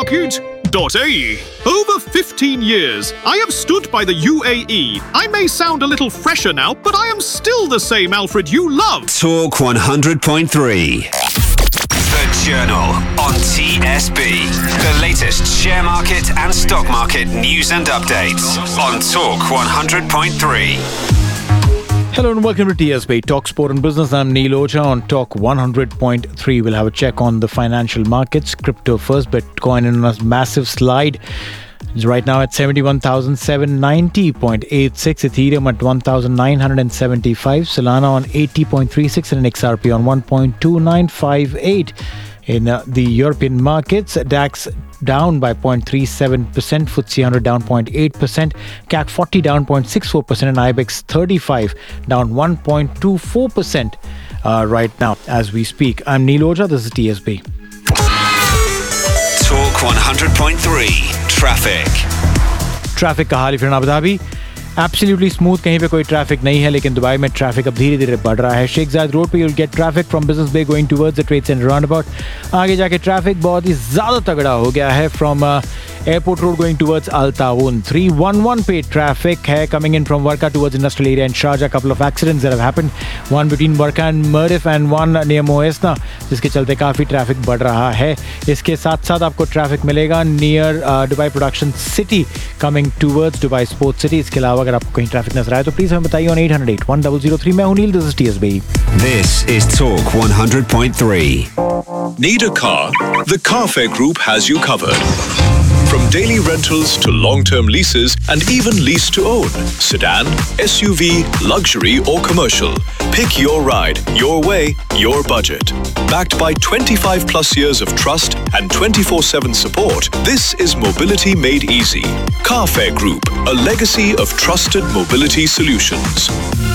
Market.ae. Over 15 years, I have stood by the UAE. I may sound a little fresher now, but I am still the same Alfred you love. Talk 100.3. The Journal on TSB. The latest share market and stock market news and updates on Talk 100.3. Hello and welcome to TSB Talk Sport and Business. I'm Neil Oja on Talk 100.3. We'll have a check on the financial markets. Crypto first, Bitcoin in a massive slide. It's right now at 71,790.86. Ethereum at 1,975. Solana on 80.36 and an XRP on 1.2958. In the European markets, DAX down by 0.37%, FTSE 100 down 0.8%, CAC 40 down 0.64%, and IBEX 35 down 1.24% right now as we speak. I'm Neil Oja, this is TSB. Talk 100.3 Traffic का हाल फिर Abu Dhabi absolutely smooth, कहीं पे कोई traffic नहीं है, लेकिन Dubai में traffic अब धीरे धीरे बढ़ रहा है. शेख जायद रोड पे you'll get traffic from Business Bay going towards the Trade Center roundabout. आगे जाके ट्रैफिक बहुत ही ज़्यादा तगड़ा हो गया है from Airport Road going towards Al Tawoon. 311 पे ट्रैफिक है coming in from Warka towards Industrial Area and Sharjah. Couple of accidents that have happened. One between Warka and Murif and one near Moesna, जिसके चलते काफ़ी traffic बढ़ रहा है. इसके साथ साथ आपको ट्रैफिक मिलेगा near Dubai Production City coming towards Dubai Sports City. इसके अलावा अगर आपको कहीं ट्रैफिक नजर आए तो प्लीज हमें बताइए on 808-1003. मैं हूं नील, this is TSB. This is Talk 100.3. Need a car? The Carfair Group has you covered. From daily rentals to long-term leases and even lease to own. Sedan, SUV, luxury or commercial. Pick your ride, your way, your budget. Backed by 25 plus years of trust and 24/7 support, this is mobility made easy. Carfair Group, a legacy of trusted mobility solutions.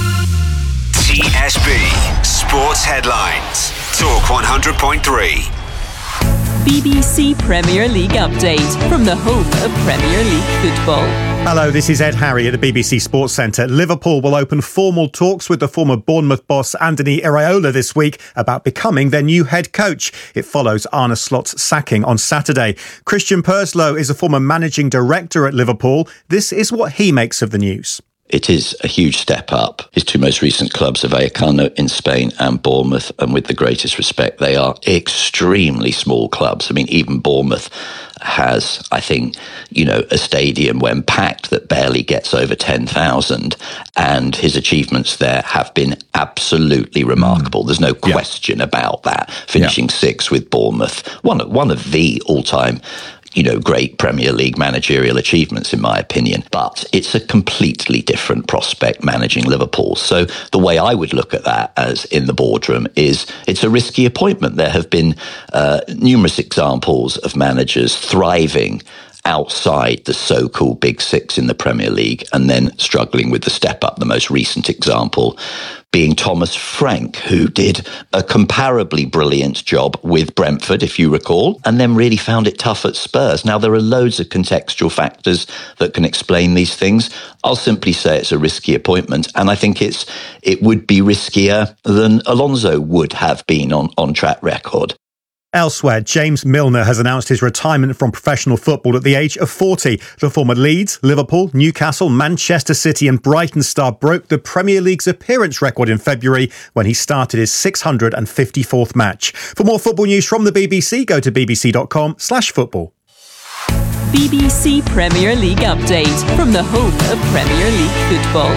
TSB Sports Headlines. Talk 100.3. BBC Premier League update from the home of Premier League football. Hello, this is Ed Harry at the BBC Sports Centre. Liverpool will open formal talks with the former Bournemouth boss Anthony Iraola this week about becoming their new head coach. It follows Arne Slot's sacking on Saturday. Christian Purslow is a former managing director at Liverpool. This is what he makes of the news. It is a huge step up. His two most recent clubs are Vallecano in Spain and Bournemouth, and with the greatest respect, they are extremely small clubs. I mean, even Bournemouth has, I think, a stadium when packed that barely gets over 10,000, and his achievements there have been absolutely remarkable. There's no question about that. Finishing sixth with Bournemouth, one of the all-time great Premier League managerial achievements, in my opinion. But it's a completely different prospect managing Liverpool. So the way I would look at that as in the boardroom is it's a risky appointment. There have been numerous examples of managers thriving outside the so-called Big Six in the Premier League and then struggling with the step up. The most recent example being Thomas Frank, who did a comparably brilliant job with Brentford, if you recall, and then really found it tough at Spurs. Now, there are loads of contextual factors that can explain these things. I'll simply say it's a risky appointment, and I think it would be riskier than Alonso would have been on track record. Elsewhere, James Milner has announced his retirement from professional football at the age of 40. The former Leeds, Liverpool, Newcastle, Manchester City and Brighton star broke the Premier League's appearance record in February when he started his 654th match. For more football news from the BBC, go to bbc.com/football. BBC Premier League update from the home of Premier League football.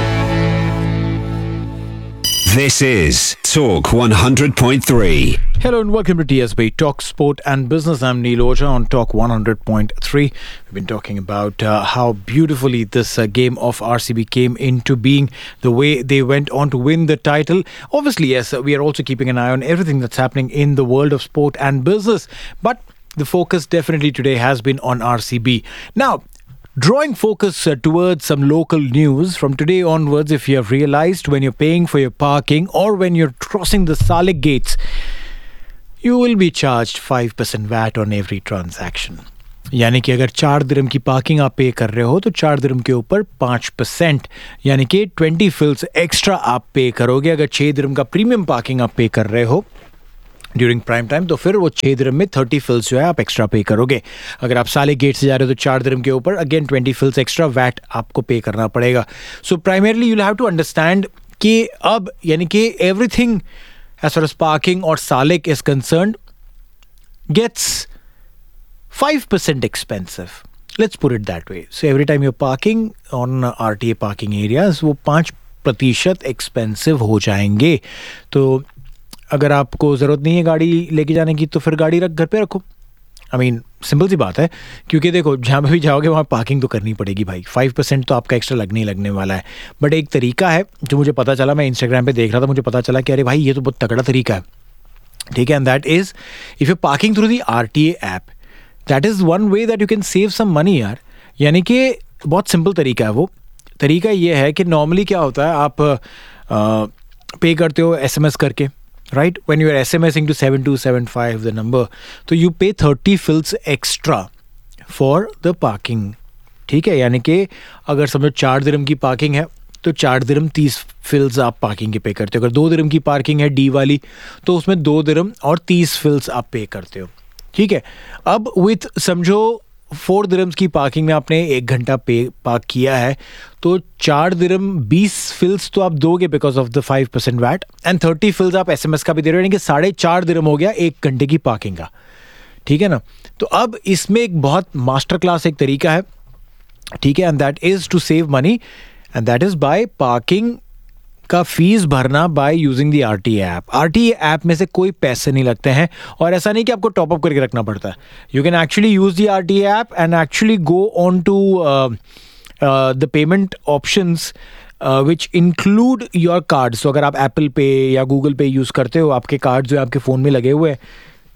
This is Talk 100.3. Hello and welcome to TSB Talk Sport and Business. I'm Neil Oja on Talk 100.3. We've been talking about how beautifully this game of RCB came into being, the way they went on to win the title. Obviously, yes, we are also keeping an eye on everything that's happening in the world of sport and business. But the focus definitely today has been on RCB. Now, drawing focus towards some local news from today onwards, if you have realized, when you're paying for your parking or when you're crossing the Salik gates, you will be charged 5% VAT on every transaction. यानी कि अगर 4 दिरहम की parking आप पे कर रहे हो तो 4 दिरहम के ऊपर 5%, यानी कि 20 फिल्स एक्स्ट्रा आप पे करोगे. अगर 6 दिरहम का प्रीमियम पार्किंग आप पे कर रहे हो ड्यूरिंग प्राइम टाइम, तो फिर वो 6 दिरहम में 30 फिल्स जो है आप एक्स्ट्रा पे करोगे. अगर आप साले गेट से जा रहे हो तो 4 दिरहम के ऊपर अगेन 20 फिल्स एक्स्ट्रा वैट आपको पे करना पड़ेगा. सो primarily you have to understand कि अब यानी कि everything as far as parking और Salik is concerned gets 5% expensive. Let's put it that way. So every time you're parking on RTA parking areas, वो 5% expensive हो जाएंगे. तो अगर आपको ज़रूरत नहीं है गाड़ी लेके जाने की तो फिर गाड़ी घर पे रखो. I mean, सिंपल सी बात है, क्योंकि देखो जहाँ पे भी जाओगे वहाँ पार्किंग तो करनी पड़ेगी भाई. 5% तो आपका एक्स्ट्रा लगने वाला है. बट एक तरीका है जो मुझे पता चला, मैं इंस्टाग्राम पे देख रहा था, मुझे पता चला कि अरे भाई ये तो बहुत तगड़ा तरीका है. ठीक है, and that is if you parking through the RTA app, that is one way that you can save some money यार. यानी कि बहुत सिंपल तरीका है. वो तरीका ये है कि नॉर्मली क्या होता है, आप पे करते हो SMS करके, right. When you are SMSing to 7275 the number, तो यू पे 30 फिल्स एक्स्ट्रा फॉर द पार्किंग. ठीक है, यानी कि अगर समझो 4 दिरहम की पार्किंग है तो 4 दिरहम 30 फिल्स आप पार्किंग के पे करते हो. अगर 2 दिरहम की पार्किंग है D वाली तो उसमें 2 दिरहम और 30 फिल्स आप पे करते हो. ठीक है, अब विथ समझो 4 दिरहम्स की पार्किंग में आपने 1 घंटा पार्क किया है तो 4 दिरहम 20 फिल्स तो आप दोगे because of the 5% VAT, and 30 फिल्स आप SMS का भी दे रहे हो, यानी कि 4.5 दिरहम हो गया 1 घंटे की पार्किंग का. ठीक है ना. तो अब इसमें एक बहुत मास्टर क्लास एक तरीका है. ठीक है, and that is to save money, and that is by parking का फीस भरना by using the RTA app. RTA app में से कोई पैसे नहीं लगते हैं और ऐसा नहीं कि आपको टॉप अप करके रखना पड़ता है. You can actually use the RTA app and actually go on to the payment options which include your cards. So अगर आप Apple Pay या Google Pay यूज़ करते हो, आपके कार्ड जो है आपके फ़ोन में लगे हुए हैं,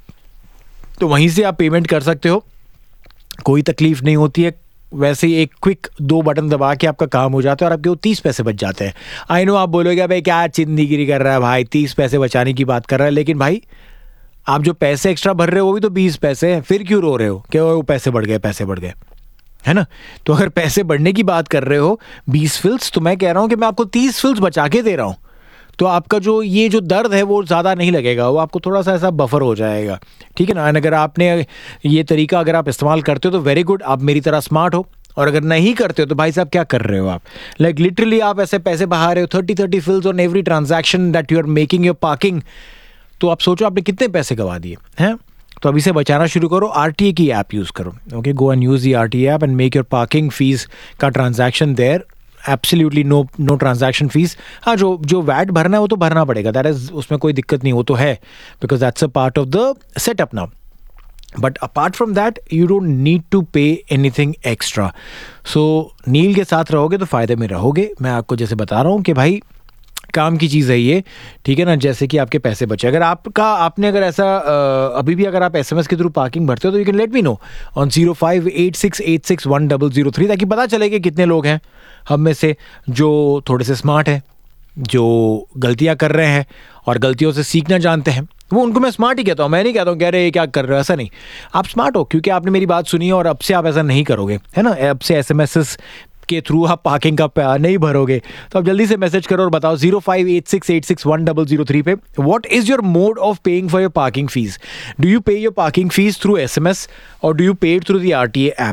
तो वहीं से आप पेमेंट कर सकते हो. कोई तकलीफ नहीं होती है. वैसे ही एक क्विक 2 बटन दबा के आपका काम हो जाता है और आपके वो 30 पैसे बच जाते हैं. आई नो आप बोलोगे भाई क्या चिंदीगिरी कर रहा है भाई, 30 पैसे बचाने की बात कर रहा है, लेकिन भाई आप जो पैसे एक्स्ट्रा भर रहे हो वो भी तो 20 पैसे हैं. फिर क्यों रो रहे हो कि वो पैसे बढ़ गए, है ना. तो अगर पैसे बढ़ने की बात कर रहे हो 20 फिल्स, तो मैं कह रहा हूँ कि मैं आपको 30 फिल्स बचा के दे रहा हूँ. तो आपका जो दर्द है वो ज़्यादा नहीं लगेगा, वो आपको थोड़ा सा ऐसा बफर हो जाएगा. ठीक है ना. एंड अगर आपने ये तरीका अगर आप इस्तेमाल करते हो तो वेरी गुड, आप मेरी तरह स्मार्ट हो. और अगर नहीं करते हो तो भाई साहब क्या कर रहे हो आप. लाइक लिटरली आप ऐसे पैसे बहा रहे हो 30 फिल्स on every transaction that you are making your parking. तो आप सोचो आपने कितने पैसे गवा दिए हैं. तो अभी से बचाना शुरू करो, RTA की ऐप यूज़ करो. Okay, go and use the RTA app and make your parking fees का transaction there. Absolutely no transaction fees. हाँ, जो वैट भरना है वो तो भरना पड़ेगा, दैट इज, उसमें कोई दिक्कत नहीं, वो तो है, because that's a part of the setup now. But apart from that you don't need to pay anything extra. सो नील के साथ रहोगे तो फ़ायदे में रहोगे. मैं आपको जैसे बता रहा हूँ कि भाई काम की चीज़ है ये. ठीक है ना. जैसे कि आपके पैसे बचे, अगर आपने अगर ऐसा अभी भी अगर आप SMS के थ्रू पार्किंग भरते हो तो you can let me know on 0586861003, ताकि पता चले कि कितने लोग हैं हम में से जो थोड़े से स्मार्ट हैं, जो गलतियां कर रहे हैं और गलतियों से सीखना जानते हैं. वो उनको मैं स्मार्ट ही कहता हूँ, मैं नहीं कहता हूँ कह रहे ये क्या कर रहे हो, ऐसा नहीं. आप स्मार्ट हो क्योंकि आपने मेरी बात सुनी है और अब से आप ऐसा नहीं करोगे, है ना. अब से SMS के थ्रू आप पार्किंग का नहीं भरोगे. तो आप जल्दी से मैसेज करो और बताओ 0586861003 पे, what is your mode of paying for your parking fees. Do you पे your parking fees through SMS और डू यू पे it through the RTA app.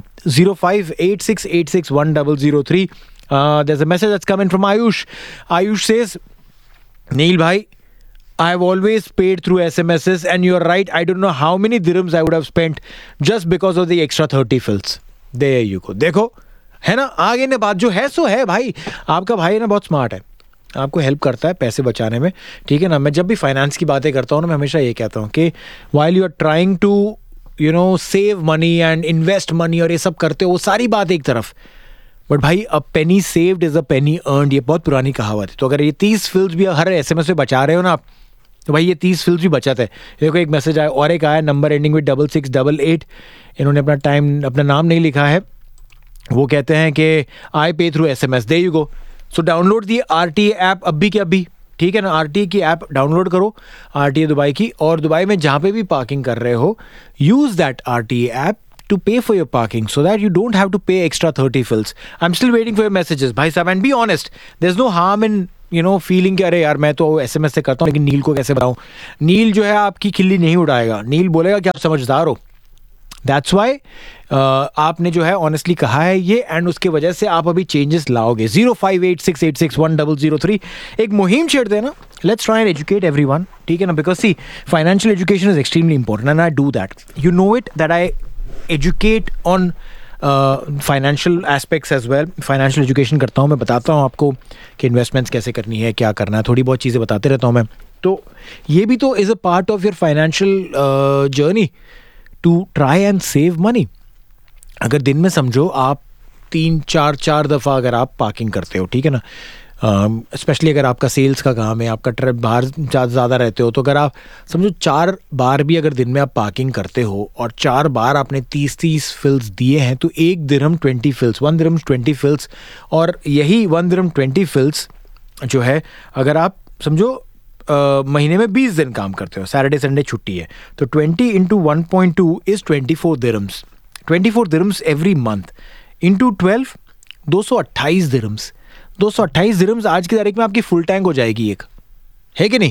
0586861003. There's a message that's coming from Ayush. Ayush says, Neil bhai, I have always paid through SMSs and you're right, I don't know how many dirhams I would have spent just because of the extra 30 fills. There you go. देखो, है ना, आगे ने बात जो है सो है भाई. आपका भाई ना बहुत स्मार्ट है, आपको हेल्प करता है पैसे बचाने में. ठीक है ना. मैं जब भी फाइनेंस की बातें करता हूँ ना, मैं हमेशा ये कहता हूँ कि while you are trying to save money and invest money और ये सब करते हो, वो सारी बात एक तरफ, बट भाई अ पेनी saved is a Penney earned, ये बहुत पुरानी कहावत है. तो अगर ये 30 फिल्स भी हर SMS में बचा रहे हो ना आप, तो भाई ये 30 फिल्स भी बचत है. देखो एक मैसेज आया और एक आया, नंबर एंडिंग विद 6688. इन्होंने अपना नाम नहीं लिखा है. वो कहते हैं कि आई पे through SMS. There you go. So download the RTA app अभी के अभी. ठीक है ना. RTA की ऐप डाउनलोड करो, RTA दुबई की, और दुबई में जहाँ पे भी पार्किंग कर रहे हो, use that RTA app to pay for your parking so that you don't have to pay extra 30 fills. I'm still waiting for your messages, bhai sahab, and be honest, there's no harm in feeling कि अरे यार मैं तो SMS से करता हूँ लेकिन नील को कैसे बताऊँ, नील जो है आपकी खिल्ली नहीं उड़ाएगा, नील बोलेगा कि आप समझदार हो. दैट्स वाई आपने जो है ऑनेस्टली कहा है ये, एंड उसके वजह से आप अभी चेंजेस लाओगे. 0586861003 एक मुहिम छेड़ते हैं ना, let's try and educate everyone, ठीक है ना, because C financial education is extremely important and I do that. You know it that I educate on financial aspects as well. Financial education करता हूँ, मैं बताता हूँ आपको कि इन्वेस्टमेंट्स कैसे करनी है, क्या करना है, थोड़ी बहुत चीज़ें बताते रहता हूँ मैं. तो ये भी तो is a part of your financial journey to try and save money. अगर दिन में समझो आप 3-4 दफ़ा अगर आप पार्किंग करते हो, ठीक है ना, स्पेशली अगर आपका सेल्स का काम है, आपका ट्रिप बाहर ज़्यादा रहते हो, तो अगर आप समझो 4 बार भी अगर दिन में आप पार्किंग करते हो और 4 बार आपने 30 फिल्स दिए हैं, तो 1 दिरहम 20 फिल्स, 1 दिरहम 20 फिल्स. और यही 1 दिरहम 20 फिल्स जो है अगर आप समझो महीने में 20 दिन काम करते हो, सैटरडे संडे छुट्टी है, तो 20 into 1.2 is 24 dirhams. 24 dirhams every month into 12 228 dirhams. 228 dirhams आज की तारीख में आपकी फुल टैंक हो जाएगी एक, है कि नहीं?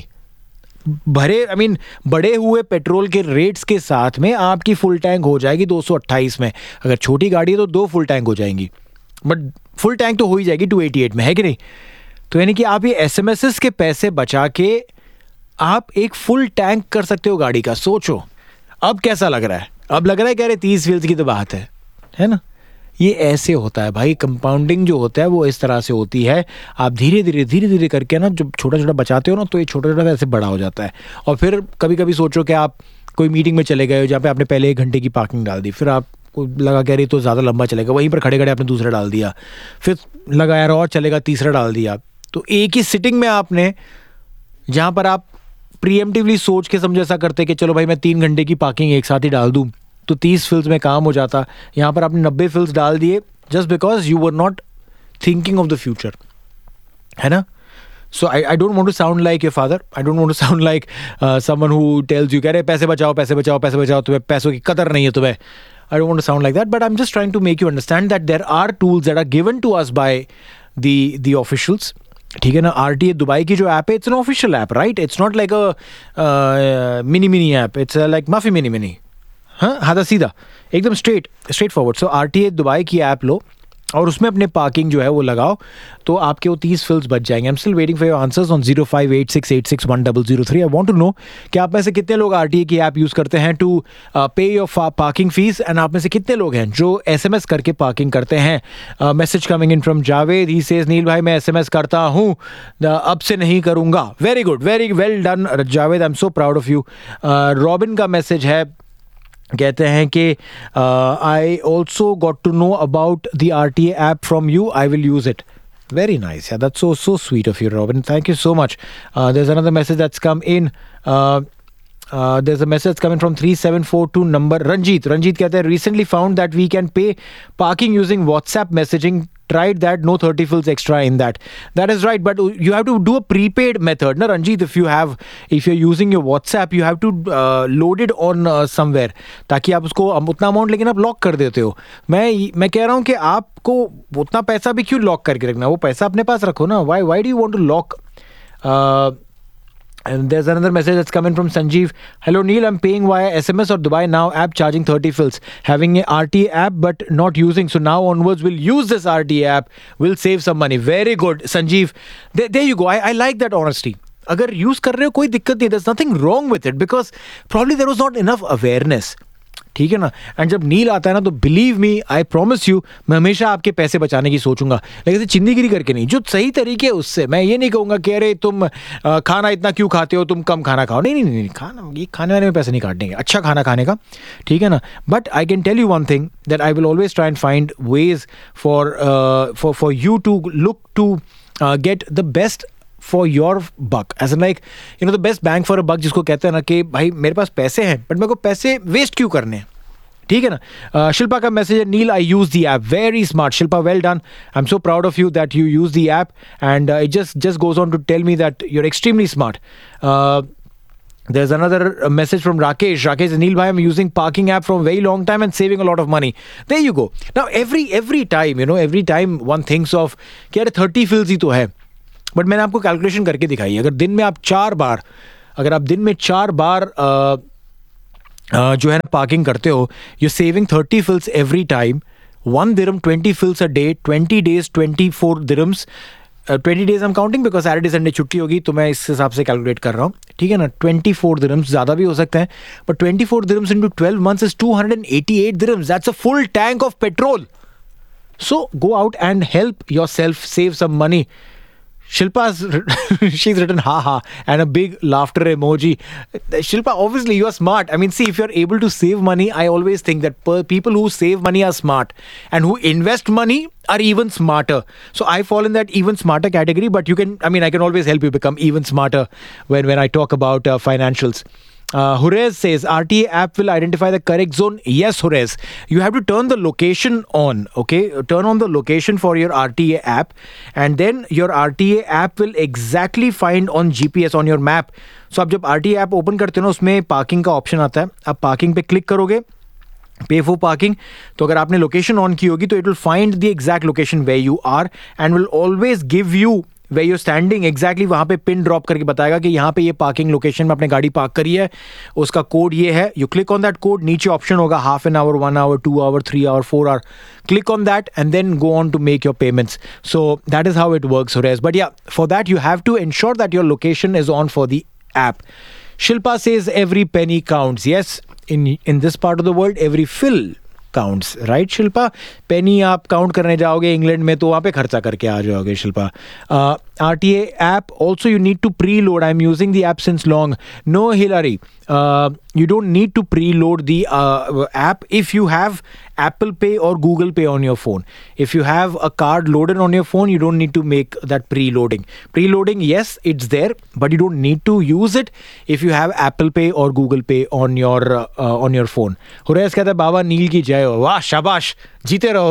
बड़े हुए पेट्रोल के रेट्स के साथ में आपकी फुल टैंक हो जाएगी 228 में. अगर छोटी गाड़ी है तो 2 फुल टैंक हो जाएंगी, बट फुल टैंक तो हो ही जाएगी 288 में, है कि नहीं? तो यानी कि आप ये SMSs के पैसे बचा के आप एक फुल टैंक कर सकते हो गाड़ी का. सोचो अब कैसा लग रहा है? अब लग रहा है कि अरे 30 फिल्स की तो बात है ना? ये ऐसे होता है भाई, कंपाउंडिंग जो होता है वो इस तरह से होती है. आप धीरे धीरे करके ना जब छोटा छोटा बचाते हो ना, तो ये छोटा छोटा ऐसे बड़ा हो जाता है. और फिर कभी कभी सोचो कि आप कोई मीटिंग में चले गए हो जहाँ पे आपने पहले 1 घंटे की पार्किंग डाल दी, फिर आपको लगा कि अरे तो ज़्यादा लंबा चलेगा, वहीं पर खड़े खड़े आपने दूसरा डाल दिया, फिर लगा यार और चलेगा, तीसरा डाल दिया. तो एक ही सिटिंग में आपने, जहाँ पर आप प्रीएम्प्टिवली सोच के समझे ऐसा करते कि चलो भाई मैं 3 घंटे की पार्किंग एक साथ ही डाल दूँ तो 30 फिल्स में काम हो जाता, यहाँ पर आपने 90 फिल्स डाल दिए just because you were not thinking of the future, है ना? सो I don't want to sound like your father, I don't want to sound like someone who tells you कह रहे पैसे बचाओ, तुम्हें पैसों की कदर नहीं है तुम्हें. I don't want to sound like that, but I'm just trying to make you understand that there are tools that are given to us by the officials. ठीक है ना? RTA दुबई की जो ऐप है, it's an official app, right? It's not like a mini app. It's like Mafi mini. हाँ, आधा सीधा एकदम स्ट्रेट फॉरवर्ड. सो RTA दुबई की ऐप लो और उसमें अपने पार्किंग जो है वो लगाओ, तो आपके वो 30 फिल्स बच जाएंगे. I am still waiting for your answers on 0586861003. I want to know कि आप में से कितने लोग RTA की ऐप यूज़ करते हैं टू पे योर पार्किंग फीस, एंड आप में से कितने लोग हैं जो SMS करके पार्किंग करते हैं. Message coming in from Javed, he says नील भाई मैं SMS करता हूँ, अब से नहीं करूँगा. Very good, very well done Javed, I am so proud of you. Robin का मैसेज है, कहते हैं कि I also got to know about the RTA app from you, I will use it. Very nice. Yeah, that's so sweet of you, Robin. Thank you so much. There's another message that's come in. There's a message coming from 3742 number. Ranjit कहते हैं recently found that we can pay parking using WhatsApp messaging. Tried that, no 30 fills extra in that. That is right, but you have to do a prepaid method, na Ranjit? If you're using your WhatsApp, you have to load it on somewhere, ताकि आप उसको उतना amount लेकिन आप lock कर देते हो. मैं कह रहा हूँ कि आपको उतना पैसा भी क्यों लॉक करके रखना, वो पैसा अपने पास रखो ना. Why do you want to lock? And there's another message that's coming from Sanjeev. Hello Neil, I'm paying via SMS or Dubai Now app, charging 30 fills. Having a RTA app but not using. So now onwards we'll use this RTA app. We'll save some money. Very good, Sanjeev. There you go. I like that honesty. अगर use कर रहे हो कोई दिक्कत नहीं, there's nothing wrong with it because probably there was not enough awareness. ठीक है ना? एंड जब नील आता है ना, तो believe me, I promise you, मैं हमेशा आपके पैसे बचाने की सोचूंगा, लेकिन चिंदीगिरी करके नहीं, जो सही तरीके उससे. मैं ये नहीं कहूँगा कि अरे तुम खाना इतना क्यों खाते हो, तुम कम खाना खाओ. नहीं, खाना, ये खाने वाले में पैसे नहीं काटने, अच्छा खाना खाने का, ठीक है ना. But I can tell you one thing, that I will always try and find ways for you to look to get the best for your buck, as an like the best bang for a बक, जिसको कहते हैं ना कि भाई मेरे पास पैसे हैं but मेरे को पैसे वेस्ट क्यों करने हैं. ठीक है ना? शिल्पा का मैसेज है, नील आई use the app. Very smart Shilpa, well done. I am so proud of you that you use the app, and it just goes on to tell me that you are extremely smart. There's another message from Rakesh. Rakesh, Neil bhai, I'm using parking app from very long time and saving a lot of money. There you go. Now every time, every time one thinks of कि यार 30 fills ही तो है, but मैंने आपको calculation करके दिखाई है. अगर दिन में आप 4 बार जो है ना पार्किंग करते हो, you're saving 30 fills every time. 1 dirham, 20 fills a day, 20 days, 24 dirhams. 20 days I'm counting because Saturday Sunday छुट्टी होगी, तो मैं इस हिसाब से कैलकुलेट कर रहा हूँ. ठीक है ना, 24 dirhams, ज़्यादा भी हो सकता है, but 24 dirhams into 12 months is 288 dirhams. That's a full tank of petrol. So go out and help yourself save some money. Shilpa's she's written haha and a big laughter emoji. Shilpa, obviously you are smart. I mean, see, if you're able to save money, I always think that people who save money are smart, and who invest money are even smarter. So I fall in that even smarter category, but I can always help you become even smarter when I talk about financials. Hurez says RTA app will identify the correct zone. Yes, Hurez, you have to turn the location on. Okay, turn on the location for your RTA app, and then your RTA app will exactly find on GPS on your map. So आप जब RTA app open करते हो ना, उसमें parking का option आता है. आप पार्किंग पे क्लिक करोगे, पे फॉर पार्किंग, तो अगर आपने लोकेशन ऑन की होगी तो it will find the exact location where you are and will always give you where you standing. Exactly वहाँ पे पिन ड्रॉप करके बताएगा कि यहाँ पे ये पार्किंग लोकेशन में आपने गाड़ी पार्क करी है, उसका कोड ये है. You click on that code, नीचे ऑप्शन होगा half an hour, 1 hour, 2 hour, 3 hour, 4 hour. Click on that and then go on to make your payments. So that is how it works, Horez. But yeah, for that you have to ensure that your location is on for the app. Shilpa says every penny counts. Yes, in this part of the world, every fill counts, right Shilpa? Penny आप count करने जाओगे England में तो वहाँ पे खर्चा करके आ जाओगे Shilpa. RTA app also you need to preload. I'm using the app since long. No, Hillary, you don't need to preload the app if you have Apple Pay or Google Pay on your phone. If you have a card loaded on your phone, you don't need to make that preloading. Preloading, yes, it's there, but you don't need to use it if you have Apple Pay or Google Pay on your phone. Hurez कहता है बाबा नील की जय हो. वाह शाबाश, जीते रहो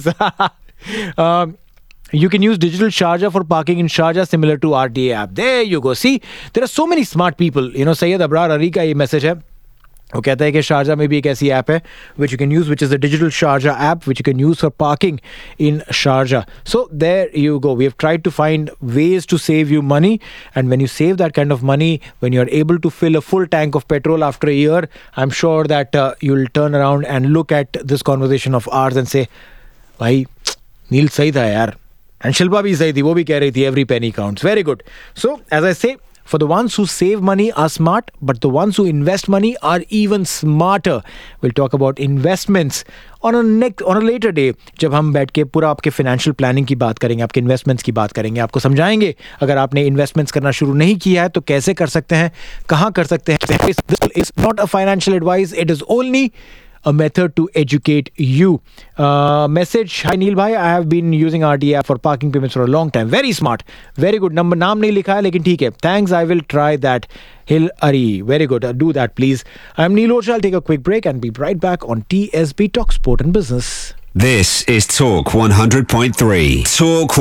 Hurez. You can use digital Sharjah for parking in Sharjah similar to RTA app. There you go. See, there are so many smart people. Sayyid Abrar Ali का ये मैसेज है. वो कहता है कि शारजा में भी एक ऐसी ऐप है which you can use, which is the digital Sharjah app, which you can use for parking in Sharjah. So there you go. We have tried to find ways to save you money, and when you save that kind of money, when you're able to fill a full tank of petrol after a year, I'm sure that you'll turn around and look at this conversation of ours and say, भाई नील सही था यार. And Shilpa bhi sahi thi, wo bhi keh rahi thi, every penny counts. Very good. So, as I say, for the ones who save money are smart, but the ones who invest money are even smarter. We'll talk about investments on a later day, जब हम बैठ के पूरा आपके financial planning की बात करेंगे, आपके investments की बात करेंगे, आपको समझाएंगे अगर आपने investments करना शुरू नहीं किया है तो कैसे कर सकते हैं, कहाँ कर सकते हैं. This is not a financial advice, it is only a method to educate you. Message, hi Neil bhai, I have been using RTA app for parking payments for a long time. Very smart, very good. Number नाम नहीं लिखा है लेकिन ठीक है. Thanks, I will try that. Hill Ari, very good. Do that please. I'm Neil Ocha. I'll take a quick break and be right back on TSB Talk Sport and Business. This is Talk 100.3. Talk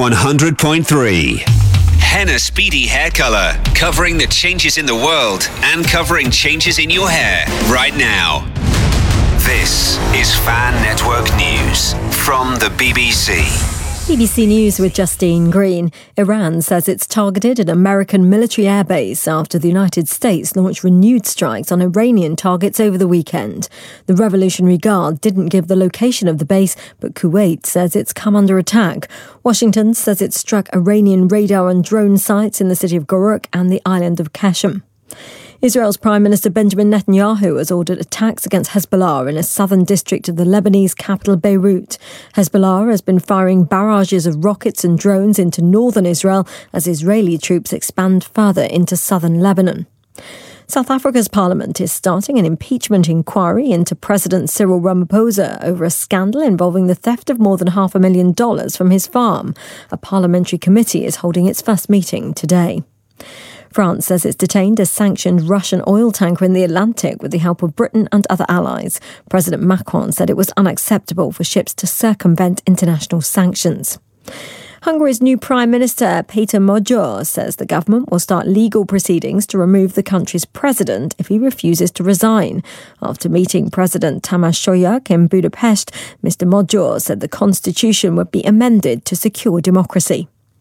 100.3. Henna Speedy Hair Color, covering the changes in the world and covering changes in your hair right now. This is Fan Network News from the BBC. BBC News with Justine Green. Iran says it's targeted an American military airbase after the United States launched renewed strikes on Iranian targets over the weekend. The Revolutionary Guard didn't give the location of the base, but Kuwait says it's come under attack. Washington says it struck Iranian radar and drone sites in the city of Goruk and the island of Qashm. Israel's Prime Minister Benjamin Netanyahu has ordered attacks against Hezbollah in a southern district of the Lebanese capital Beirut. Hezbollah has been firing barrages of rockets and drones into northern Israel as Israeli troops expand further into southern Lebanon. South Africa's parliament is starting an impeachment inquiry into President Cyril Ramaphosa over a scandal involving the theft of more than $500,000 from his farm. A parliamentary committee is holding its first meeting today. France says it's detained a sanctioned Russian oil tanker in the Atlantic with the help of Britain and other allies. President Macron said it was unacceptable for ships to circumvent international sanctions. Hungary's new Prime Minister, Peter Magyar, says the government will start legal proceedings to remove the country's president if he refuses to resign. After meeting President Tamás Solyok in Budapest, Mr. Magyar said the constitution would be amended to secure democracy.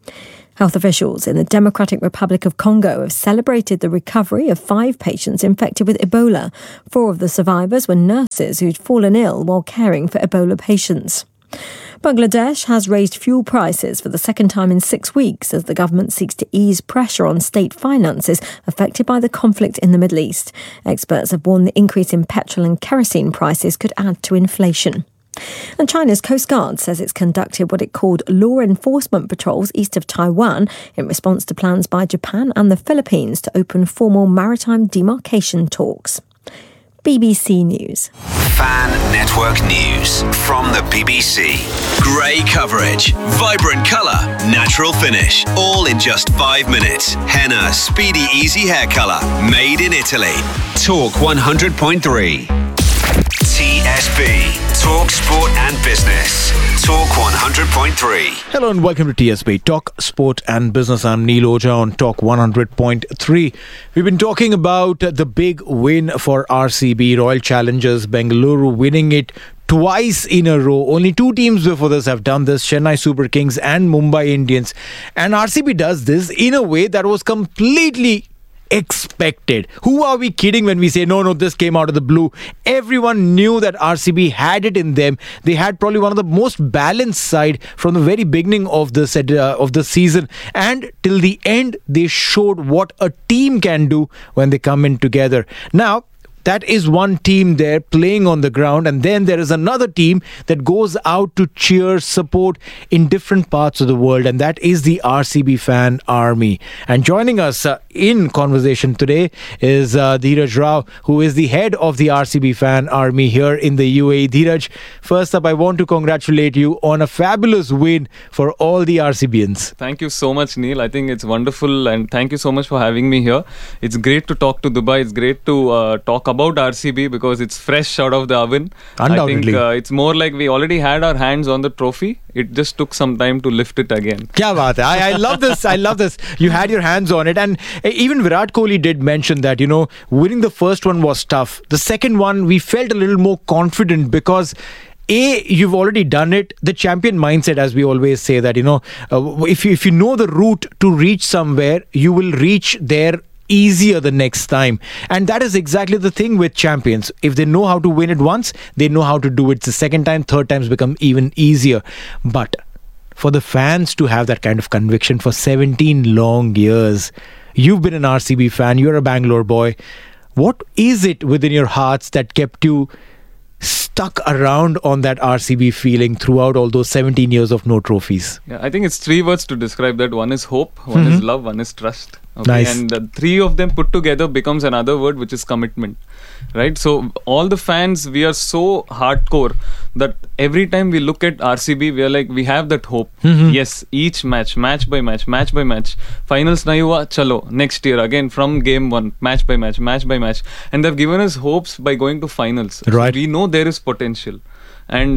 Health officials in the Democratic Republic of Congo have celebrated the recovery of 5 patients infected with Ebola. 4 of the survivors were nurses who'd fallen ill while caring for Ebola patients. Bangladesh has raised fuel prices for the second time in 6 weeks as the government seeks to ease pressure on state finances affected by the conflict in the Middle East. Experts have warned the increase in petrol and kerosene prices could add to inflation. And China's Coast Guard says it's conducted what it called law enforcement patrols east of Taiwan in response to plans by Japan and the Philippines to open formal maritime demarcation talks. BBC News. Fan Network News from the BBC. Grey coverage, vibrant colour, natural finish, all in just 5 minutes. Henna Speedy Easy Hair Colour, made in Italy. Talk 100.3. TSB. Talk Sport and Business. Talk 100.3. Hello and welcome to TSB, Talk Sport and Business. I'm Neil Oja on Talk 100.3. We've been talking about the big win for RCB, Royal Challengers Bengaluru, winning it twice in a row. Only 2 teams before this have done this, Chennai Super Kings and Mumbai Indians. And RCB does this in a way that was completely expected. Who are we kidding when we say no, this came out of the blue? Everyone knew that RCB had it in them. They had probably one of the most balanced side from the very beginning of the season, and till the end they showed what a team can do when they come in together. Now that is one team there playing on the ground, and then there is another team that goes out to cheer, support in different parts of the world, and that is the RCB fan army. And joining us in conversation today is Dheeraj Rao, who is the head of the RCB fan army here in the UAE. Dheeraj, first up, I want to congratulate you on a fabulous win for all the RCBians. Thank you so much, Neil. I think it's wonderful, and thank you so much for having me here. It's great to talk to Dubai. It's great to talk about RCB because it's fresh out of the oven. Undoubtedly. I think it's more like we already had our hands on the trophy. It just took some time to lift it again. Kya baat hai? I love this. I love this. You had your hands on it, and even Virat Kohli did mention that, winning the first one was tough. The second one, we felt a little more confident because you've already done it. The champion mindset, as we always say, that if you know the route to reach somewhere, you will reach there easier the next time. And that is exactly the thing with champions. If they know how to win it once, they know how to do it the second time, third times become even easier. But for the fans to have that kind of conviction for 17 long years, you've been an RCB fan, you're a Bangalore boy. What is it within your hearts that kept you stuck around on that RCB feeling throughout all those 17 years of no trophies? Yeah, I think it's 3 words to describe that. One is hope, one is love, one is trust. Okay? Nice. And the 3 of them put together becomes another word, which is commitment. Right? So all the fans, we are so hardcore that every time we look at RCB, we are like, we have that hope. Yes, each match by match, finals nahi hua, chalo, next year again from game 1, match by match. And they've given us hopes by going to finals. Right. So we know there is potential. And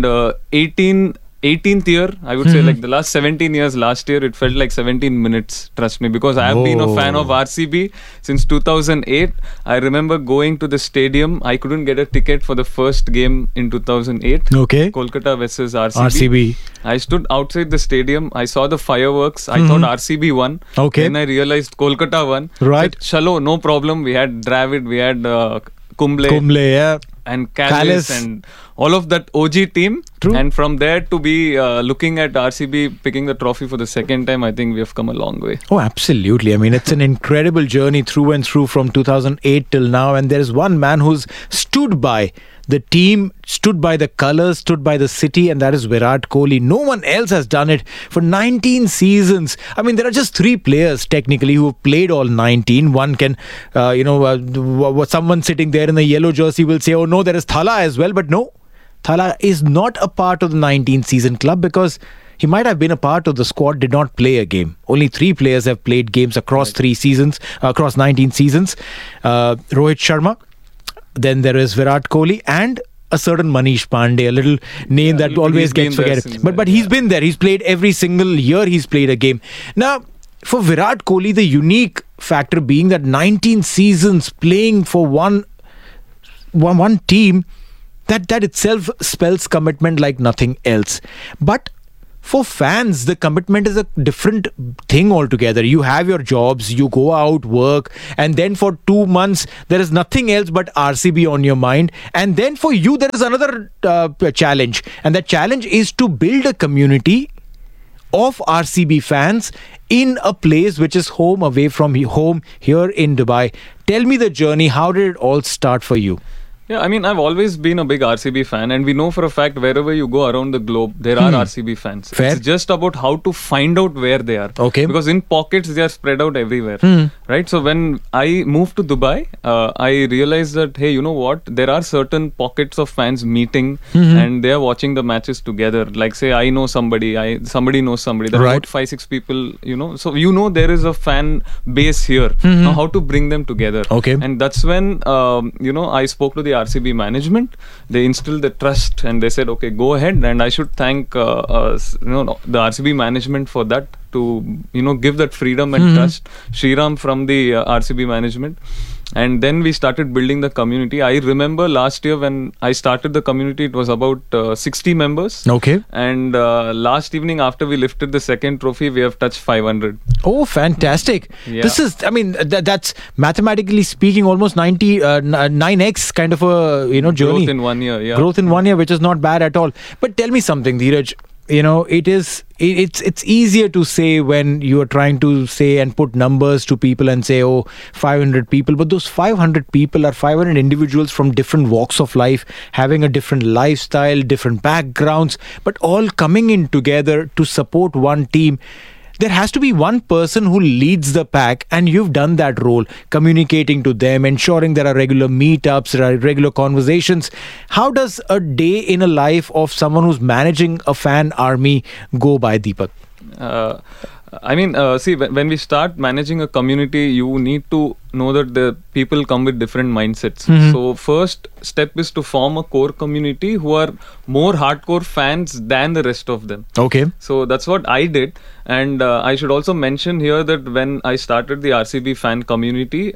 18th year, I would say, like the last 17 years, last year, it felt like 17 minutes, trust me, because I have been a fan of RCB since 2008. I remember going to the stadium. I couldn't get a ticket for the first game in 2008. Okay. Kolkata versus RCB. I stood outside the stadium. I saw the fireworks. I thought RCB won. Okay. Then I realized Kolkata won. Right. Said, chalo, no problem. We had Dravid, we had Kumble. Yeah. And Callis and all of that OG team. True. And from there to be looking at RCB picking the trophy for the second time, I think we have come a long way. Oh, absolutely. I mean, it's an incredible journey through and through from 2008 till now. And there is one man who's stood by the team, stood by the colours, stood by the city, and that is Virat Kohli. No one else has done it for 19 seasons. I mean, there are just 3 players technically who have played all 19. One can, someone sitting there in the yellow jersey will say, oh no, there is Thala as well. But no, Thala is not a part of the 19 season club because he might have been a part of the squad, did not play a game. Only 3 players have played games across 3 seasons, across 19 seasons. Rohit Sharma. Then there is Virat Kohli and a certain Manish Pandey, a little name that always gets forgotten. But he's been there. He's played every single year he's played a game. Now, for Virat Kohli, the unique factor being that 19 seasons playing for one team, that itself spells commitment like nothing else. But for fans, the commitment is a different thing altogether. You have your jobs, you go out, work, and then for 2 months, there is nothing else but RCB on your mind. And then for you, there is another challenge. And that challenge is to build a community of RCB fans in a place which is home away from home here in Dubai. Tell me the journey. How did it all start for you? Yeah, I mean, I've always been a big RCB fan, and we know for a fact wherever you go around the globe, there are RCB fans. Fair. It's just about how to find out where they are. Okay. Because in pockets, they are spread out everywhere. Right? So when I moved to Dubai, I realized that, hey, you know what? There are certain pockets of fans meeting and they are watching the matches together. Like, say, I know somebody, somebody knows somebody. There are Right. about 5-6 people, you know. So, you know, there is a fan base here. Now, how to bring them together? Okay. And that's when, you know, I spoke to the RCB management. They instilled the trust and they said, okay, go ahead. And I should thank you know, the RCB management for that, to, you know, give that freedom and trust. Shriram from the RCB management. And then we started building the community. I remember last year when I started the community, it was about 60 members. Okay. And last evening after we lifted the second trophy, we have touched 500. Oh, fantastic. Yeah. This is, I mean, that's mathematically speaking almost 9x kind of a, you know, journey. Growth in 1 year, yeah. Growth in 1 year, which is not bad at all. But tell me something, Dheeraj. You know, it's easier to say when you are trying to say and put numbers to people and say, oh, 500 people. But those 500 people are 500 individuals from different walks of life, having a different lifestyle, different backgrounds, but all coming in together to support one team. There has to be one person who leads the pack, and you've done that role, communicating to them, ensuring there are regular meetups, there are regular conversations. How does a day in a life of someone who's managing a fan army go by, Deepak? I mean, see, when we start managing a community, you need to know that the people come with different mindsets. So first step is to form a core community who are more hardcore fans than the rest of them. Okay. So that's what I did. And I should also mention here that when I started the RCB fan community,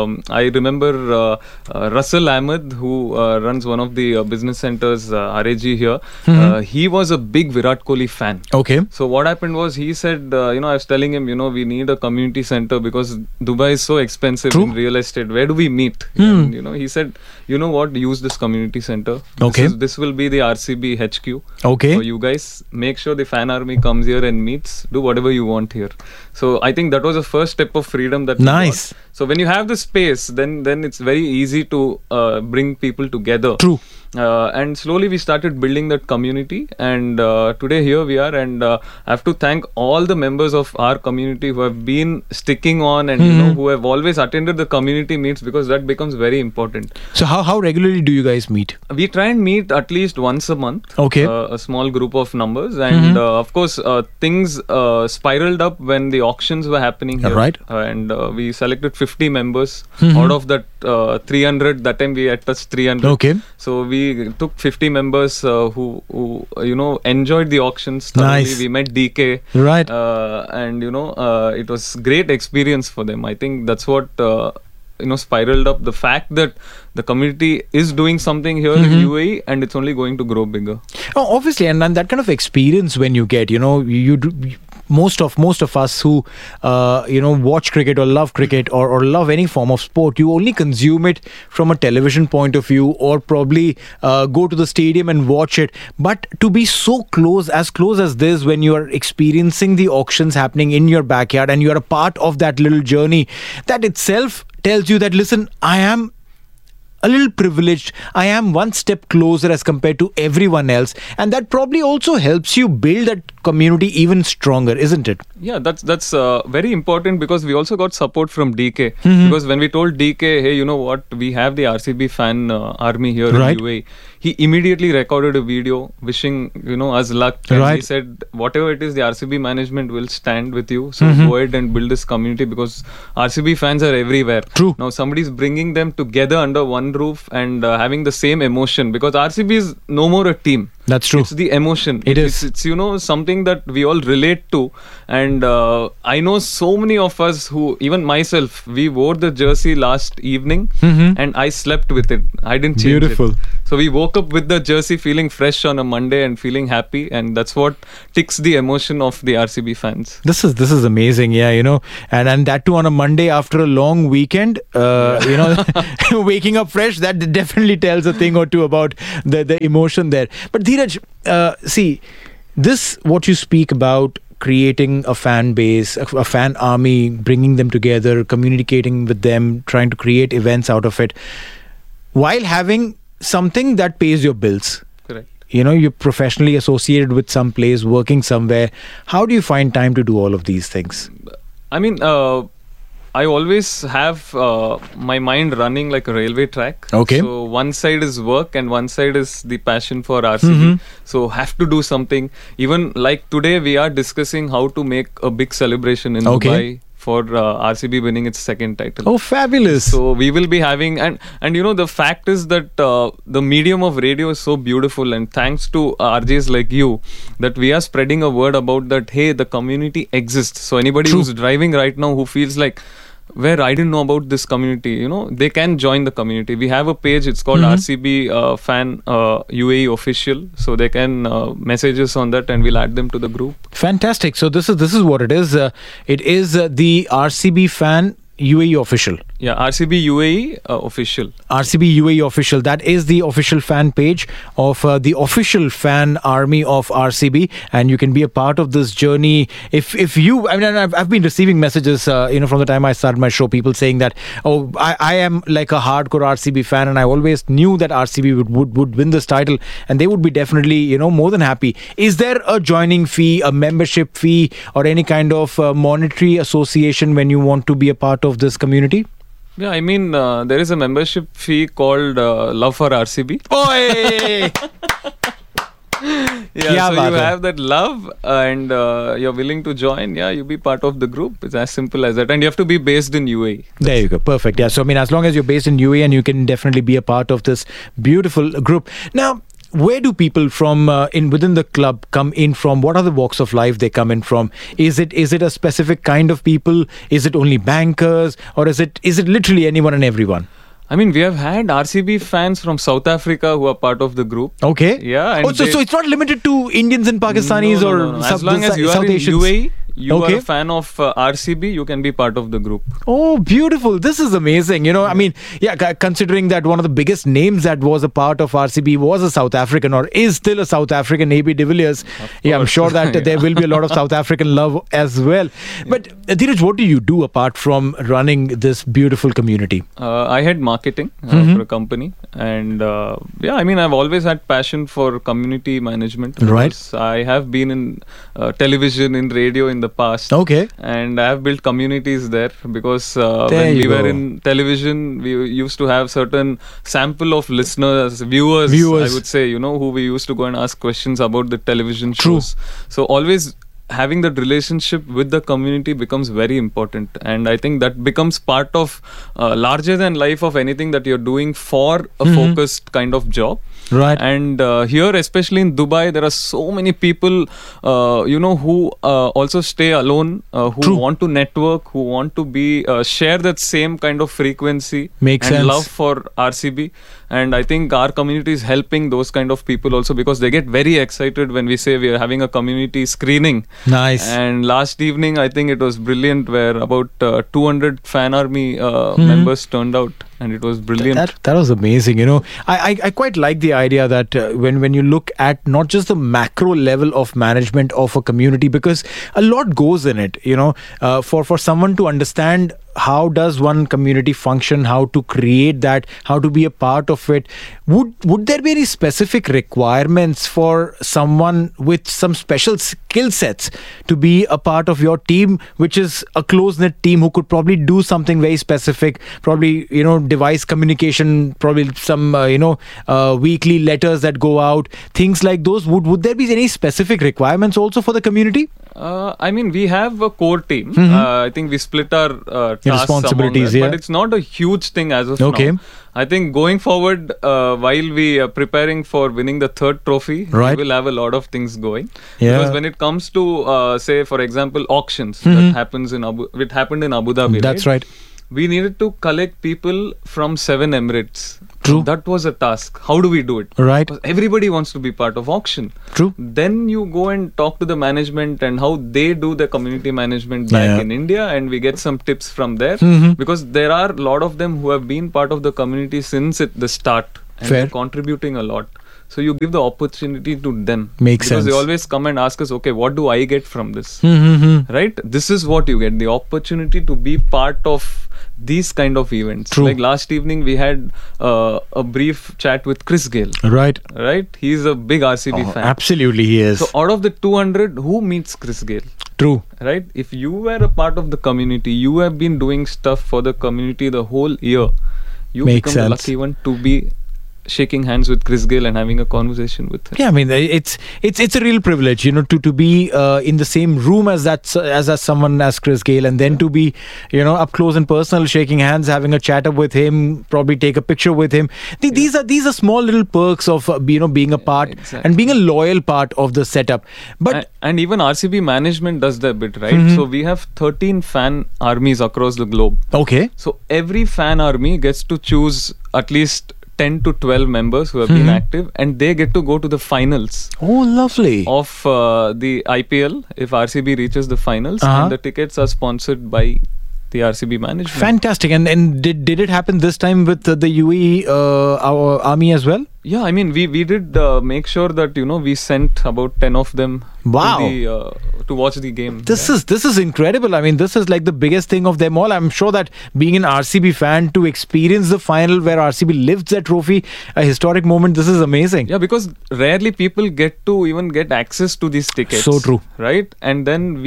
I remember Russell Ahmed, who runs one of the business centers, RAG here. He was a big Virat Kohli fan. Okay. So what happened was, he said, you know, I was telling him, you know, we need a community center because Dubai is so expensive in real estate. Where do we meet? And, you know, he said, you know what, use this community center. Okay. This will be the RCB HQ. Okay. So you guys make sure the fan army comes here and meets. Do whatever you want here. So I think that was the first step of freedom that we Nice. got. So when you have the space, then it's very easy to bring people together. True. And slowly we started building that community, and today here we are, and I have to thank all the members of our community who have been sticking on, and you know, who have always attended the community meets, because that becomes very important. So how regularly do you guys meet? We try and meet at least once a month. Okay. A small group of numbers, and of course things spiraled up when the auctions were happening here. Right. And we selected 50 members out of that 300. That time we had touched 300. Okay. So we took 50 members who you know, enjoyed the auctions thoroughly. Nice. We met DK. Right. And you know, it was great experience for them. I think that's what you know, spiraled up. The fact that the community is doing something here in UAE, and it's only going to grow bigger. Oh, obviously, and that kind of experience when you get, you know, you do. Most of us who you know, watch cricket or love cricket or love any form of sport, you only consume it from a television point of view, or probably go to the stadium and watch it. But to be so close as this, when you are experiencing the auctions happening in your backyard and you are a part of that little journey, that itself tells you that, listen, I am a little privileged. I am one step closer as compared to everyone else, and that probably also helps you build that community even stronger, isn't it? Yeah, that's very important, because we also got support from DK. Because when we told DK, hey, you know what, we have the RCB fan army here Right. in UAE, he immediately recorded a video wishing, you know, us luck. And Right. he said, whatever it is, the RCB management will stand with you. So go ahead and build this community, because RCB fans are everywhere. True. Now somebody's bringing them together under one roof and having the same emotion, because RCB is no more a team. That's true. It's the emotion. It is. It's something that we all relate to. And I know so many of us who, even myself, we wore the jersey last evening and I slept with it. I didn't change Beautiful. it. So we woke up with the jersey feeling fresh on a Monday and feeling happy, and that's what ticks the emotion of the RCB fans. This is amazing, and that too on a Monday after a long weekend. Waking up fresh, that definitely tells a thing or two about the emotion there. But Dheeraj, see, this what you speak about, creating a fan base, a fan army, bringing them together, communicating with them, trying to create events out of it, while having something that pays your bills. Correct. You're professionally associated with some place, working somewhere. How do you find time to do all of these things? I mean, I always have my mind running like a railway track. Okay. So one side is work and one side is the passion for RCB. So have to do something. Even like today, we are discussing how to make a big celebration in Dubai for RCB winning its second title. Oh, fabulous. So we will be having, and the fact is that the medium of radio is so beautiful, and thanks to RJs like you, that we are spreading a word about that, hey, the community exists. So anybody who's driving right now who feels like, where I didn't know about this community, they can join the community. We have a page, it's called RCB Fan UAE Official. So they can message us on that and we'll add them to the group. Fantastic. So this is what it is. It is the RCB Fan UAE Official. Yeah, RCB UAE Official. RCB UAE Official. That is the official fan page of the official fan army of RCB, and you can be a part of this journey. If you, I've been receiving messages, from the time I started my show, people saying that, oh, I am like a hardcore RCB fan, and I always knew that RCB would win this title, and they would be definitely, more than happy. Is there a joining fee, a membership fee, or any kind of monetary association when you want to be a part of this community? Yeah, I mean, there is a membership fee called Love for RCB. Oi! Yeah, so you have that love and you're willing to join. Yeah, you be part of the group. It's as simple as that. And you have to be based in UAE. There you go. Perfect. Yeah, so as long as you're based in UAE, and you can definitely be a part of this beautiful group. Now, where do people from within the club come in from? What are the walks of life they come in from? Is it a specific kind of people? Is it only bankers, or is it literally anyone and everyone? I mean, we have had RCB fans from South Africa who are part of the group. Okay. Yeah. And so it's not limited to Indians and Pakistanis no. As long as you are in Asians. UAE, you are a fan of RCB, you can be part of the group. Oh, beautiful. This is amazing. Considering that one of the biggest names that was a part of RCB was a South African, or is still a South African, AB de Villiers. Yeah, I'm sure that there will be a lot of South African love as well. Yeah. But Dheeraj, what do you do apart from running this beautiful community? I had marketing for a company. And I've always had passion for community management. Right. I have been in television, in radio in the past. Okay. And I have built communities there because when we were in television, we used to have certain sample of listeners, viewers, I would say, who we used to go and ask questions about the television shows. True. So always having that relationship with the community becomes very important, and I think that becomes part of larger than life of anything that you're doing for a focused kind of job. Right. And here, especially in Dubai, there are so many people, who also stay alone, who want to network, who want to be share that same kind of frequency and love for RCB. And I think our community is helping those kind of people also, because they get very excited when we say we are having a community screening. Nice. And last evening, I think it was brilliant, where about 200 fan army members turned out. And it was brilliant. That was amazing. I quite like the idea that when you look at not just the macro level of management of a community, because a lot goes in it. For someone to understand how does one community function, how to create that, how to be a part of it. Would there be any specific requirements for someone with some special skill sets to be a part of your team, which is a close-knit team who could probably do something very specific, probably, device communication, probably some, weekly letters that go out, things like those. Would there be any specific requirements also for the community? We have a core team. I think we split our tasks responsibilities, but it's not a huge thing as of now. I think going forward, while we are preparing for winning the third trophy, Right. we will have a lot of things going. Yeah. Because when it comes to, say, for example, auctions that happens in it happened in Abu Dhabi. That's right. We needed to collect people from 7 Emirates. True. That was a task. How do we do it? Right. Because everybody wants to be part of auction. True. Then you go and talk to the management and how they do the community management back Yeah. in India, and we get some tips from there. Because there are a lot of them who have been part of the community since the start and Fair. they're contributing a lot. So you give the opportunity to them. Makes because sense. they always come and ask us, okay, what do I get from this? Right? This is what you get, the opportunity to be part of these kind of events. True. Like last evening we had a brief chat with Chris Gayle. Right. Right? He's a big RCB fan. Absolutely, he is. So out of the 200, who meets Chris Gayle? True. Right? If you were a part of the community, you have been doing stuff for the community the whole year, you Makes become the sense. lucky one to be shaking hands with Chris Gayle and having a conversation with him. Yeah, I mean, it's a real privilege, to be in the same room as someone as Chris Gayle, and then to be, up close and personal, shaking hands, having a chat up with him, probably take a picture with him. These are small little perks of being a part and being a loyal part of the setup. But and even RCB management does their bit, right? So we have 13 fan armies across the globe. Okay. So every fan army gets to choose at least 10 to 12 members who have been active, and they get to go to the finals. Oh, lovely. Of the IPL if RCB reaches the finals, and the tickets are sponsored by the RCB management. Fantastic. And did it happen this time with the UAE our army as well? Yeah, I mean, we did make sure that we sent about 10 of them. Wow. To watch the game. This is incredible. I mean, this is like the biggest thing of them all. I'm sure that being an RCB fan, to experience the final where RCB lifts that trophy, a historic moment, this is amazing. Yeah, because rarely people get to even get access to these tickets. So true. Right? And then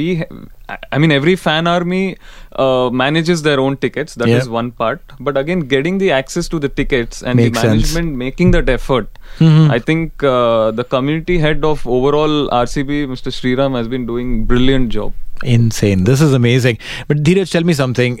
every fan army manages their own tickets. That is one part. But again, getting the access to the tickets and Makes the management making that effort. I think the community head of overall RCB, Mr. Sriram, has been doing brilliant job. Insane. This is amazing. But Dheeraj, tell me something.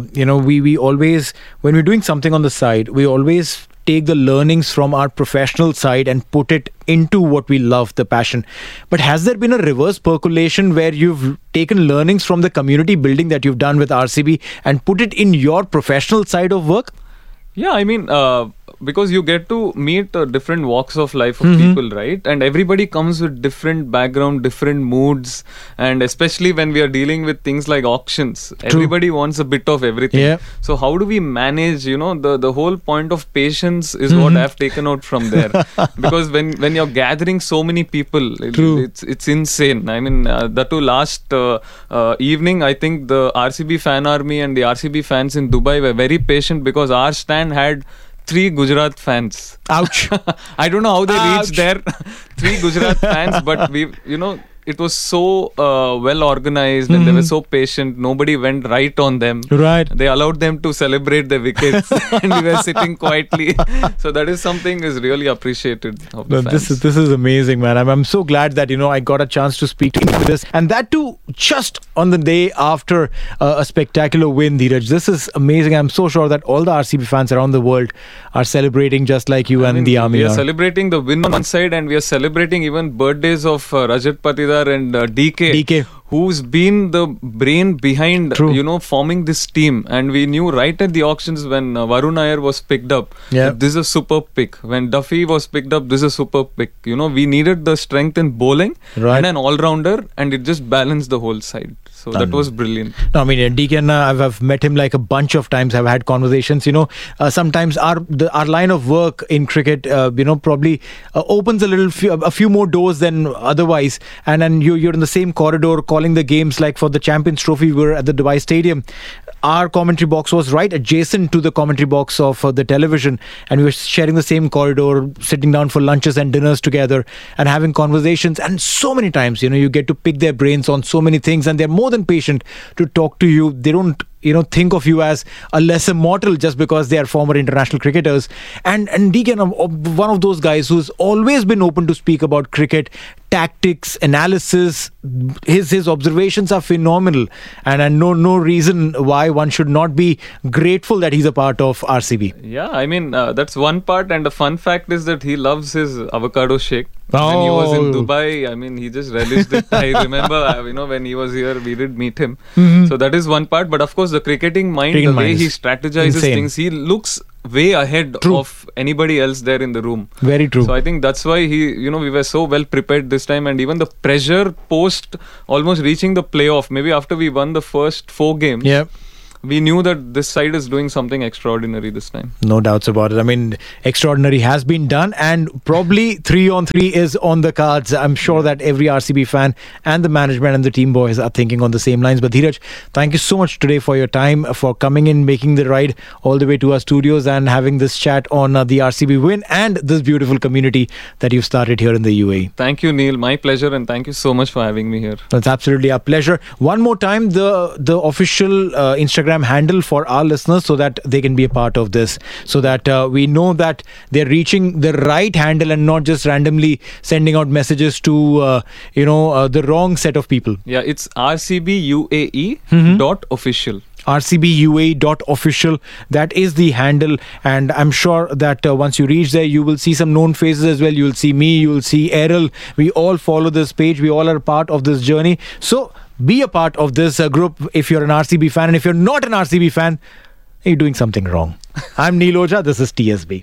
We always, when we're doing something on the side, we always take the learnings from our professional side and put it into what we love, the passion. But has there been a reverse percolation where you've taken learnings from the community building that you've done with RCB and put it in your professional side of work? Yeah, I mean, because you get to meet different walks of life of people, right? And everybody comes with different background, different moods, and especially when we are dealing with things like auctions, everybody wants a bit of everything. Yeah. So how do we manage, the whole point of patience is what I've taken out from there. Because when you're gathering so many people, it's insane. I mean, that too last evening, I think the RCB fan army and the RCB fans in Dubai were very patient because our stand had 3 Gujarat fans. Ouch. I don't know how they reached there. 3 Gujarat fans, but it was so well organized and they were so patient. Nobody went right on them. Right. They allowed them to celebrate the wickets and we were sitting quietly. So that is something is really appreciated of the fans. This is amazing, man. I'm so glad that I got a chance to speak to you with this, and that too just on the day after a spectacular win, Dheeraj. This is amazing. I'm so sure that all the RCB fans around the world are celebrating just like you and the army. We are celebrating the win on one side, and we are celebrating even birthdays of Rajat Patidar and DK, who's been the brain behind forming this team. And we knew right at the auctions when Varun Iyer was picked up, that this is a superb pick. When Duffy was picked up, this is a superb pick. We needed the strength in bowling and an all-rounder, and it just balanced the whole side. So that was brilliant. No, I mean, DK, I've met him like a bunch of times. I've had conversations. Sometimes our line of work in cricket, probably opens a few more doors than otherwise. And then you're in the same corridor calling the games. Like for the Champions Trophy, we were at the Dubai Stadium. Our commentary box was right adjacent to the commentary box of the television, and we were sharing the same corridor, sitting down for lunches and dinners together and having conversations. And so many times, you get to pick their brains on so many things, and they're more than patient to talk to you. They don't think of you as a lesser mortal just because they are former international cricketers. And Deacon, one of those guys who's always been open to speak about cricket, tactics, analysis. His observations are phenomenal, and no reason why one should not be grateful that he's a part of RCB. Yeah, I mean, that's one part, and the fun fact is that he loves his avocado shake. When he was in Dubai, I mean, he just relished it. I remember, when he was here, we did meet him. So that is one part. But of course, the cricketing mind, the way he strategizes things, he looks way ahead of anybody else there in the room. Very true. So I think that's why we were so well prepared this time, and even the pressure post almost reaching the playoff, maybe after we won the first 4 games. Yeah. We knew that this side is doing something extraordinary this time. No doubts about it. I mean, extraordinary has been done, and probably 3-on-3 is on the cards. I'm sure that every RCB fan and the management and the team boys are thinking on the same lines. But Dheeraj, thank you so much today for your time, for coming in, making the ride all the way to our studios and having this chat on the RCB win and this beautiful community that you've started here in the UAE. Thank you, Neil. My pleasure, and thank you so much for having me here. It's absolutely a pleasure. One more time, the official Instagram handle for our listeners, so that they can be a part of this, so that we know that they're reaching the right handle and not just randomly sending out messages to the wrong set of people. Yeah, it's rcbuae.official. rcbuae.official. That is the handle, and I'm sure that once you reach there, you will see some known faces as well. You will see me, you will see Errol. We all follow this page. We all are part of this journey. So be a part of this group if you're an RCB fan, and if you're not an RCB fan, you're doing something wrong. I'm Neil Ojha. This is TSB.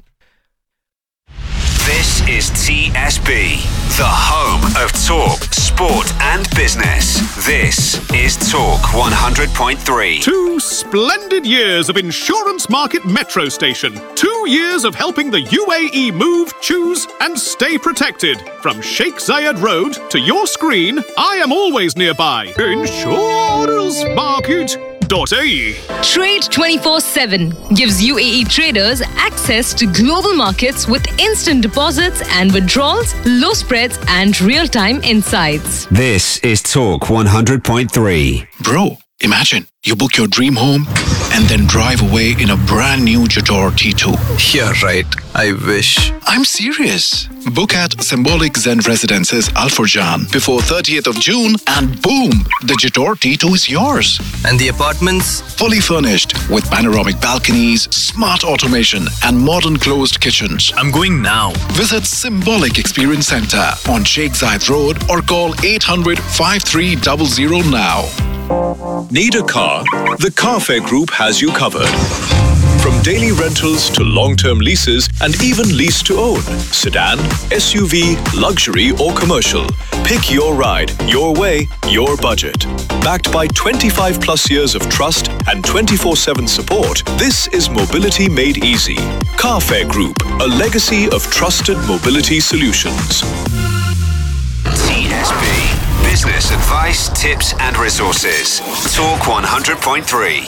This is TSB, the home of talk, sport and business. This is Talk 100.3. 2 splendid years of Insurance Market Metro Station. 2 years of helping the UAE move, choose and stay protected. From Sheikh Zayed Road to your screen, I am always nearby. Insurance Market. Trade 24/7 gives UAE traders access to global markets with instant deposits and withdrawals, low spreads and real-time insights. This is Talk 100.3. Bro, imagine you book your dream home and then drive away in a brand new Jador T2. Yeah, right. I wish. I'm serious. Book at Symbolic Zen Residences Al Furjan before 30th of June and boom, the Jador T2 is yours. And the apartments? Fully furnished with panoramic balconies, smart automation and modern closed kitchens. I'm going now. Visit Symbolic Experience Center on Sheikh Zayed Road or call 800-5300 now. Need a car? The Carfair Group has you covered. From daily rentals to long-term leases and even lease to own. Sedan, SUV, luxury or commercial. Pick your ride, your way, your budget. Backed by 25 plus years of trust and 24/7 support, this is mobility made easy. Carfair Group, a legacy of trusted mobility solutions. TSB. Business advice, tips and resources. Talk 100.3.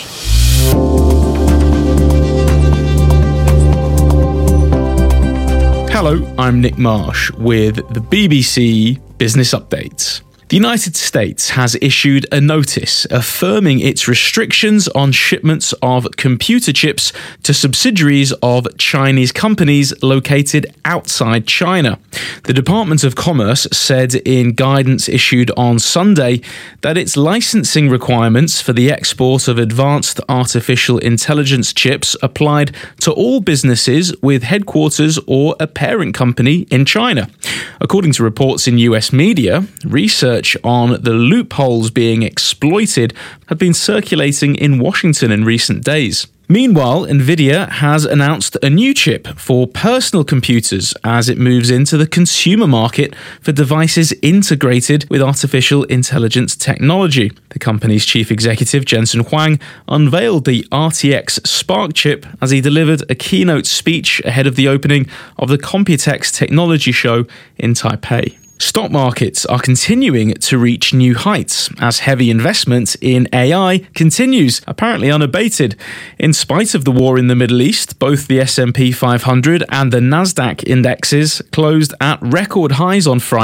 Hello, I'm Nick Marsh with the BBC Business Updates. The United States has issued a notice affirming its restrictions on shipments of computer chips to subsidiaries of Chinese companies located outside China. The Department of Commerce said in guidance issued on Sunday that its licensing requirements for the export of advanced artificial intelligence chips applied to all businesses with headquarters or a parent company in China. According to reports in US media, research on the loopholes being exploited have been circulating in Washington in recent days. Meanwhile, Nvidia has announced a new chip for personal computers as it moves into the consumer market for devices integrated with artificial intelligence technology. The company's chief executive, Jensen Huang, unveiled the RTX Spark chip as he delivered a keynote speech ahead of the opening of the Computex Technology Show in Taipei. Stock markets are continuing to reach new heights as heavy investment in AI continues, apparently unabated. In spite of the war in the Middle East, both the S&P 500 and the Nasdaq indexes closed at record highs on Friday.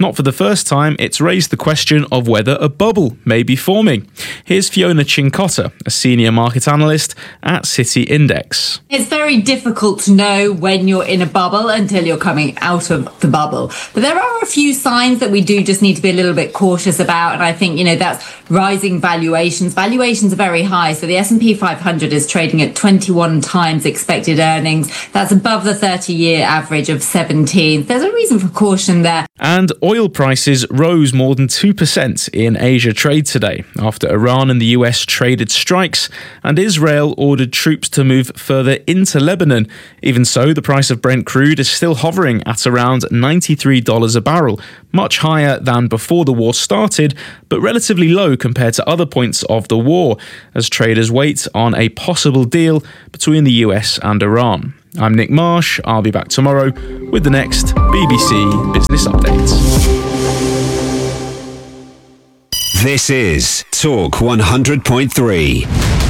Not for the first time, it's raised the question of whether a bubble may be forming. Here's Fiona Cincotta, a senior market analyst at City Index. It's very difficult to know when you're in a bubble until you're coming out of the bubble. But there are a few signs that we do just need to be a little bit cautious about. And I think, that's rising valuations. Valuations are very high. So the S&P 500 is trading at 21 times expected earnings. That's above the 30-year average of 17. There's a reason for caution there. And oil prices rose more than 2% in Asia trade today after Iran and the US traded strikes and Israel ordered troops to move further into Lebanon. Even so, the price of Brent crude is still hovering at around $93 a barrel, much higher than before the war started, but relatively low compared to other points of the war, as traders wait on a possible deal between the US and Iran. I'm Nick Marsh. I'll be back tomorrow with the next BBC Business Update. This is Talk 100.3.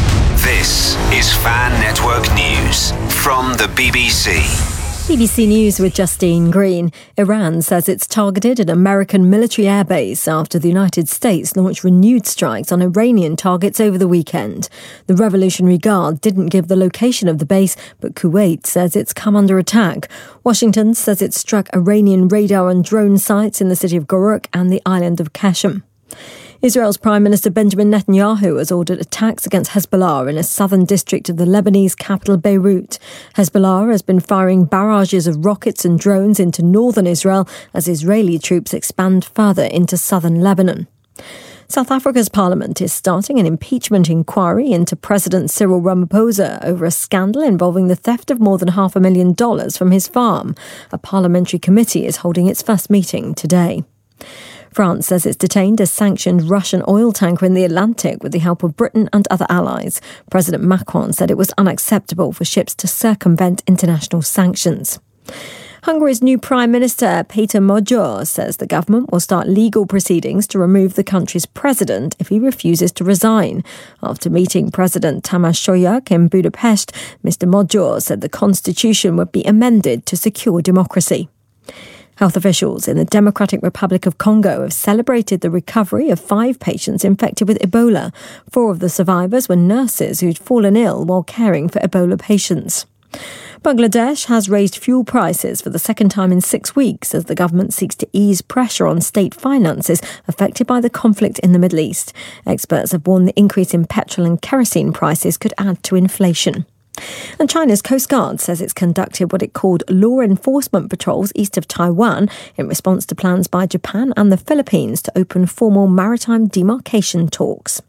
This is Fan Network News from the BBC. BBC News with Justine Green. Iran says it's targeted an American military airbase after the United States launched renewed strikes on Iranian targets over the weekend. The Revolutionary Guard didn't give the location of the base, but Kuwait says it's come under attack. Washington says it struck Iranian radar and drone sites in the city of Goruk and the island of Qashem. Israel's Prime Minister Benjamin Netanyahu has ordered attacks against Hezbollah in a southern district of the Lebanese capital Beirut. Hezbollah has been firing barrages of rockets and drones into northern Israel as Israeli troops expand further into southern Lebanon. South Africa's parliament is starting an impeachment inquiry into President Cyril Ramaphosa over a scandal involving the theft of more than $500,000 from his farm. A parliamentary committee is holding its first meeting today. France says it's detained a sanctioned Russian oil tanker in the Atlantic with the help of Britain and other allies. President Macron said it was unacceptable for ships to circumvent international sanctions. Hungary's new Prime Minister, Peter Magyar, says the government will start legal proceedings to remove the country's president if he refuses to resign. After meeting President Tamás Solyk in Budapest, Mr. Magyar said the constitution would be amended to secure democracy. Health officials in the Democratic Republic of Congo have celebrated the recovery of 5 patients infected with Ebola. 4 of the survivors were nurses who'd fallen ill while caring for Ebola patients. Bangladesh has raised fuel prices for the second time in 6 weeks as the government seeks to ease pressure on state finances affected by the conflict in the Middle East. Experts have warned the increase in petrol and kerosene prices could add to inflation. And China's Coast Guard says it's conducted what it called law enforcement patrols east of Taiwan in response to plans by Japan and the Philippines to open formal maritime demarcation talks.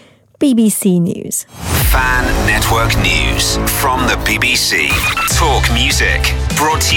BBC News. Fan Network News from the BBC. Talk Music. Brought to you